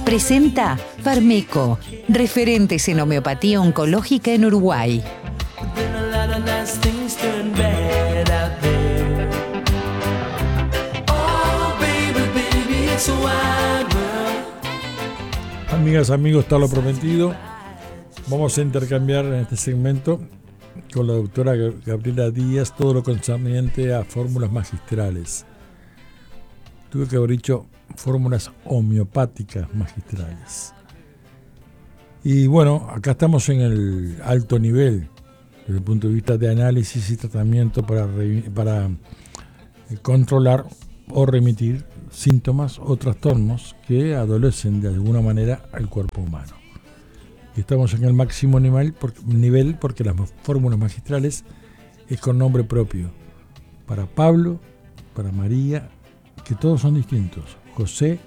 Presenta Farmeco, referentes en homeopatía oncológica en Uruguay. Amigas, amigos, está lo prometido. Vamos a intercambiar en este segmento con la doctora Gabriela Díaz todo lo concerniente a fórmulas magistrales. Tuve que haber dicho fórmulas homeopáticas magistrales. Y bueno, acá estamos en el alto nivel desde el punto de vista de análisis y tratamiento para controlar o remitir síntomas o trastornos que adolecen de alguna manera al cuerpo humano. Y estamos en el máximo nivel porque las fórmulas magistrales es con nombre propio. Para Pablo, para María, que todos son distintos. José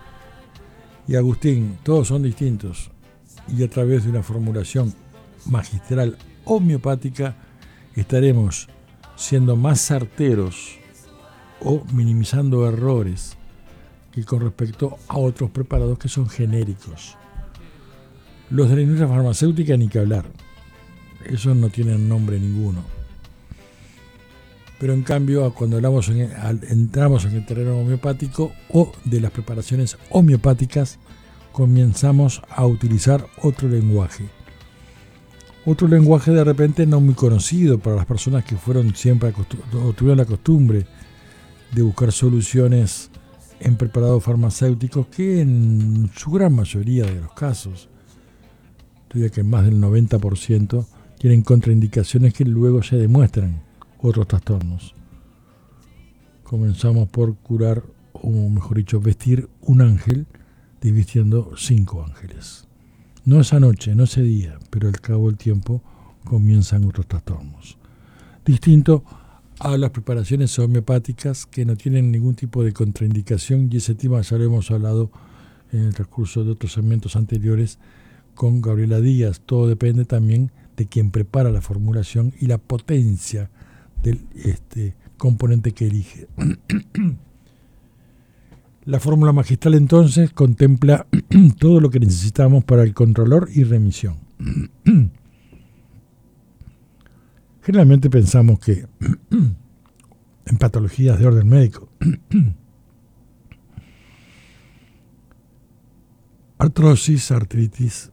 y Agustín, todos son distintos. Y a través de una formulación magistral homeopática estaremos siendo más certeros o minimizando errores que con respecto a otros preparados que son genéricos. Los de la industria farmacéutica ni que hablar. Esos no tienen nombre ninguno. Pero en cambio, cuando entramos en el terreno homeopático o de las preparaciones homeopáticas, comenzamos a utilizar otro lenguaje. Otro lenguaje de repente no muy conocido para las personas que fueron siempre o tuvieron la costumbre de buscar soluciones en preparados farmacéuticos que en su gran mayoría de los casos, diría que más del 90%, tienen contraindicaciones que luego se demuestran otros trastornos. Comenzamos por curar, o mejor dicho, vestir un ángel, desvistiendo 5 ángeles. No esa noche, no ese día, pero al cabo del tiempo comienzan otros trastornos. Distinto a las preparaciones homeopáticas que no tienen ningún tipo de contraindicación, y ese tema ya lo hemos hablado en el transcurso de otros segmentos anteriores con Gabriela Díaz. Todo depende también de quien prepara la formulación y la potencia del componente que elige. La fórmula magistral entonces contempla todo lo que necesitamos para el controlor y remisión. Generalmente pensamos que en patologías de orden médico, artrosis, artritis,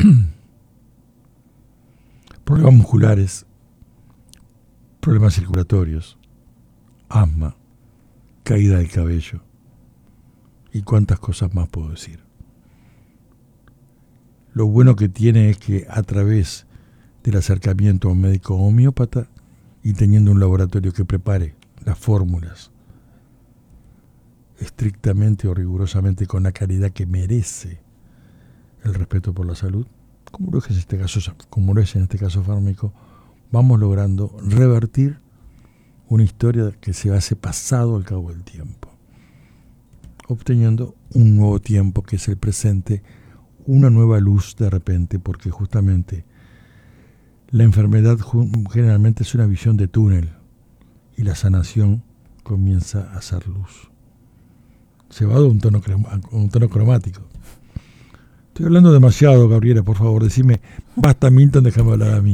problemas musculares, problemas circulatorios, asma, caída del cabello y cuántas cosas más puedo decir. Lo bueno que tiene es que a través del acercamiento a un médico homeópata y teniendo un laboratorio que prepare las fórmulas estrictamente o rigurosamente con la calidad que merece el respeto por la salud, como lo es en este caso Farmeco, vamos logrando revertir una historia que se hace pasado al cabo del tiempo, obteniendo un nuevo tiempo que es el presente, una nueva luz de repente, porque justamente la enfermedad generalmente es una visión de túnel y la sanación comienza a ser luz. Llevado a un tono cromático. Estoy hablando demasiado, Gabriela, por favor, decime, basta Milton, déjame hablar a mí.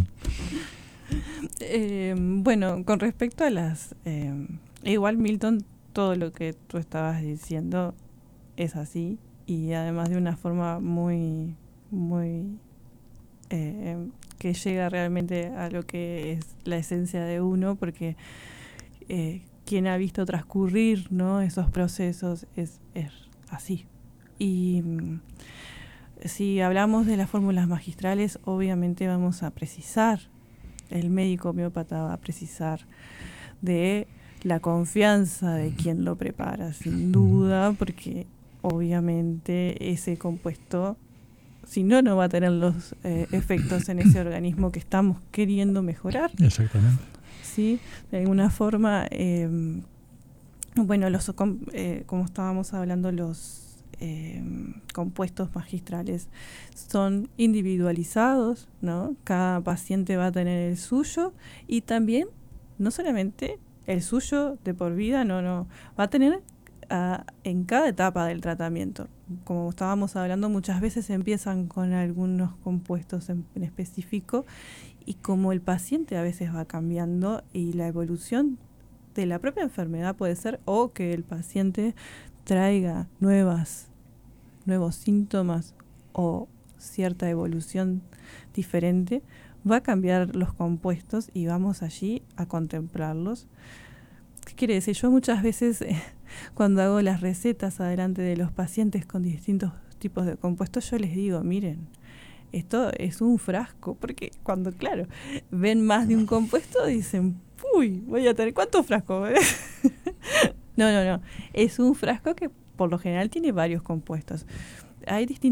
Bueno, con respecto a las... igual Milton, todo lo que tú estabas diciendo es así, y además de una forma muy, muy... que llega realmente a lo que es la esencia de uno, porque quien ha visto transcurrir, ¿no?, esos procesos es así. Y si hablamos de las fórmulas magistrales, obviamente vamos a precisar, el médico homeópata va a precisar de la confianza de quien lo prepara, sin duda, porque obviamente ese compuesto, si no, no va a tener los efectos en ese organismo que estamos queriendo mejorar. Exactamente. ¿Sí? De alguna forma, bueno, como estábamos hablando, los compuestos magistrales son individualizados, ¿no? Cada paciente va a tener el suyo, y también, no solamente el suyo de por vida, no, va a tener en cada etapa del tratamiento. Como estábamos hablando, muchas veces empiezan con algunos compuestos en específico, y como el paciente a veces va cambiando y la evolución de la propia enfermedad puede ser, o que el paciente traiga nuevos síntomas o cierta evolución diferente, va a cambiar los compuestos y vamos allí a contemplarlos. ¿Qué quiere decir? Yo muchas veces cuando hago las recetas adelante de los pacientes con distintos tipos de compuestos, yo les digo, miren, esto es un frasco, porque cuando, claro, ven más de un compuesto, dicen, uy, voy a tener, ¿cuántos frascos? No, es un frasco que por lo general tiene varios compuestos. Hay distintos